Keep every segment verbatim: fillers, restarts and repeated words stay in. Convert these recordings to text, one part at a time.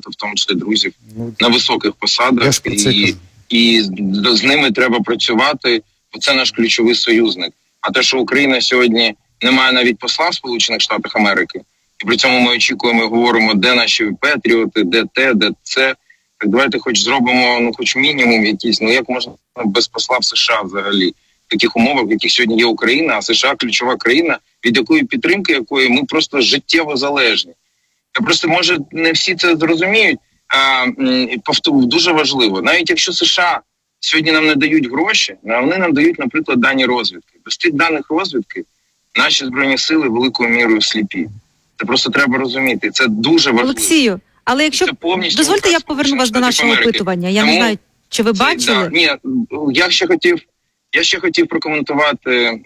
багато, в тому числі друзів, на високих посадах, і, і з ними треба працювати, бо це наш ключовий союзник. А те, що Україна сьогодні не має навіть посла в Сполучених Штатах Америки, і при цьому ми очікуємо і говоримо, де наші патріоти, де те, де це. Так давайте хоч зробимо, ну, хоч мінімум якийсь, ну як можна без посла в США взагалі? В таких умовах, в яких сьогодні є Україна, а США – ключова країна, від якої підтримки, якої ми просто життєво залежні. Я просто, може, не всі це зрозуміють, а повторю, дуже важливо. Навіть якщо США сьогодні нам не дають гроші, вони нам дають, наприклад, дані розвідки. Без тих даних розвідки наші Збройні Сили великою мірою сліпі. Це просто треба розуміти. Це дуже важливо. Олексію, але якщо... Дозвольте, я поверну вас до нашого Америки. опитування. Я Тому не знаю, чи ви це, бачили? Да, ні, я ще хотів... Я ще хотів прокоментувати,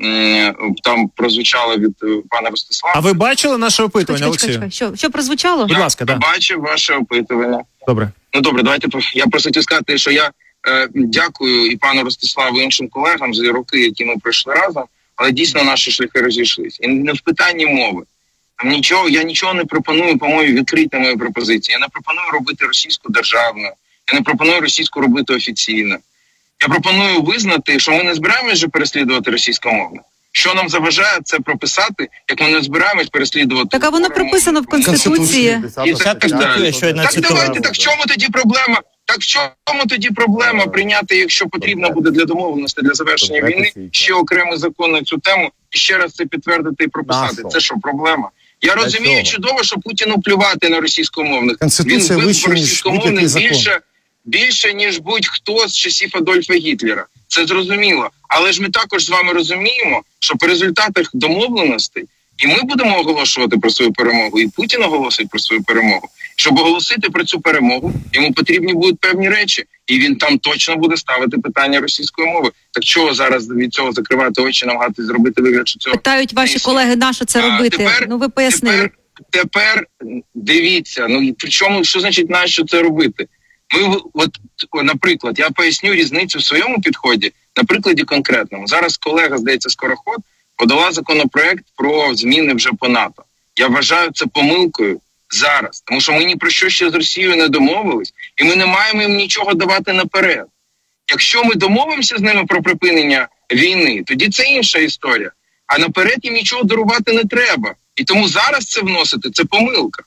там прозвучало від пана Ростислава. А ви бачили наше опитування, Олексію? Чекай, чекай, що, що прозвучало? Будь ласка, я да. бачив ваше опитування. Добре. Ну добре, давайте, я просто хотів сказати, що я е, дякую і пану Ростиславу, і іншим колегам за роки, які ми пройшли разом, але дійсно наші шляхи розійшлись. І не в питанні мови. Там нічого, я нічого не пропоную, по-моєму, відкрити мої пропозиції. Я не пропоную робити російську державну, я не пропоную російську робити офіційно. Я пропоную визнати, що ми не збираємось вже переслідувати російськомовних. Що нам заважає це прописати, як ми не збираємось переслідувати... Так, а воно прописано в Конституції. І так, так, далі. Так давайте, так в чому тоді проблема? Так в чому тоді проблема прийняти, якщо потрібно буде для домовленості, для завершення війни, ще окремий закон на цю тему, і ще раз це підтвердити і прописати? Це що, проблема? Я розумію чудово, що Путіну плювати на російськомовних. Він вбив російськомовних більше... Більше, ніж будь-хто з часів Адольфа Гітлера. Це зрозуміло. Але ж ми також з вами розуміємо, що по результатах домовленостей і ми будемо оголошувати про свою перемогу, і Путін оголосить про свою перемогу. Щоб оголосити про цю перемогу, йому потрібні будуть певні речі. І він там точно буде ставити питання російської мови. Так чого зараз від цього закривати очі, намагатися зробити вигляд, що цього... Питають ваші не колеги, на що це робити? Тепер, ну ви пояснили. Тепер, тепер дивіться, ну причому, що значить на що це робити? Ми, от, наприклад, я поясню різницю в своєму підході на прикладі конкретному. Зараз колега, здається, Скороход, подала законопроект про зміни вже по НАТО. Я вважаю це помилкою зараз, тому що ми ні про що ще з Росією не домовились, і ми не маємо їм нічого давати наперед. Якщо ми домовимося з ними про припинення війни, тоді це інша історія. А наперед їм нічого дарувати не треба. І тому зараз це вносити – це помилка.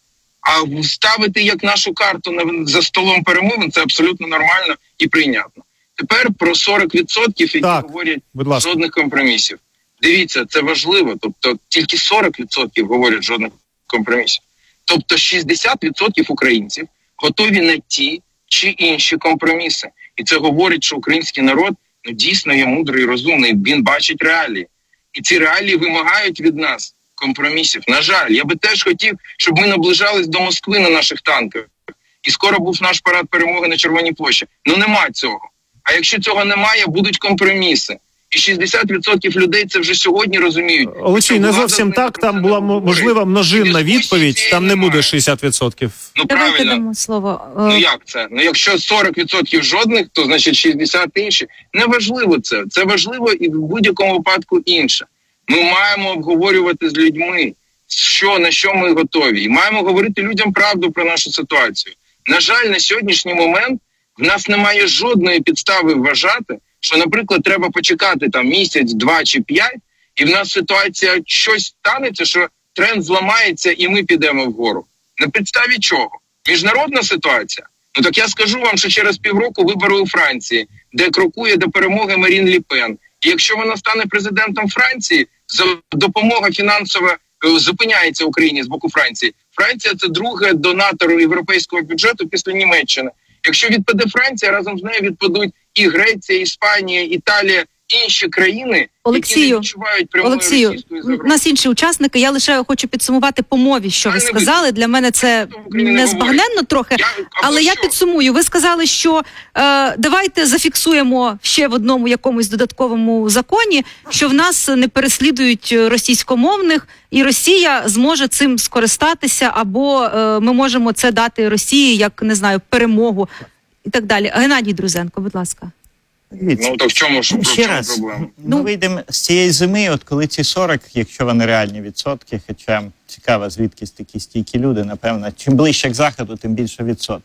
А ставити як нашу карту на, за столом перемовин – це абсолютно нормально і прийнятно. Тепер про сорок відсотків, які так, говорять жодних компромісів. Дивіться, це важливо. Тобто тільки сорок відсотків говорять жодних компромісів. Тобто шістдесят відсотків українців готові на ті чи інші компроміси. І це говорить, що український народ ну, дійсно є мудрий і розумний. Він бачить реалії. І ці реалії вимагають від нас компромісів. На жаль, я би теж хотів, щоб ми наближались до Москви на наших танках. І скоро був наш парад перемоги на Червоній площі. Ну нема цього. А якщо цього немає, будуть компроміси. І шістдесят відсотків людей це вже сьогодні розуміють. Олексій, не зовсім так, там була можлива множинна відповідь, там не буде шістдесят відсотків. Ну Давайте правильно. дамо слово. Ну як це? Ну якщо сорок відсотків жодних, то значить шістдесят інші. Неважливо це. Це важливо і в будь-якому випадку інше. Ми маємо обговорювати з людьми, що, на що ми готові. І маємо говорити людям правду про нашу ситуацію. На жаль, на сьогоднішній момент в нас немає жодної підстави вважати, що, наприклад, треба почекати там місяць, два чи п'ять, і в нас ситуація щось станеться, що тренд зламається і ми підемо вгору. На підставі чого? Міжнародна ситуація? Ну так я скажу вам, що через півроку вибори у Франції, де крокує до перемоги Марін Ле Пен. І якщо вона стане президентом Франції, допомога фінансова зупиняється Україні з боку Франції. Франція – це другий донатор європейського бюджету після Німеччини. Якщо відпаде Франція, разом з нею відпадуть і Греція, Іспанія, Італія, інші країни, Олексію, які не відчувають прямої Олексію, російської загрози. У нас інші учасники, я лише хочу підсумувати по мові, що ви сказали. Для мене це незбагненно трохи, я, але я що? підсумую. Ви сказали, що е, давайте зафіксуємо ще в одному якомусь додатковому законі, що в нас не переслідують російськомовних, і Росія зможе цим скористатися, або е, ми можемо це дати Росії, як, не знаю, перемогу і так далі. Геннадій Друзенко, будь ласка. Дивіться. Ну, то в чому ж Ще раз, проблема? ми Ну, вийдемо з цієї зими, от коли ці сорок, якщо вони реальні відсотки, хоча цікаво, звідки такі стійкі люди, напевно, чим ближче к заходу, тим більше відсотків.